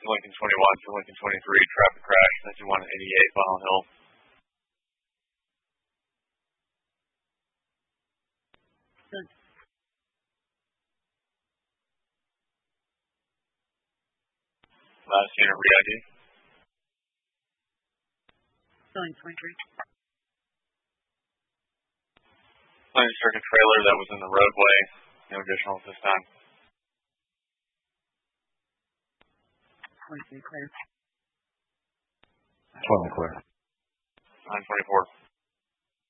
Lincoln 21 to Lincoln 23, traffic crash, 9188 Violent Hill. Last unit re-ID. Filling 23. Plain circuit trailer that was in the roadway. No additional at this time. 23 clear. 12 clear. 924.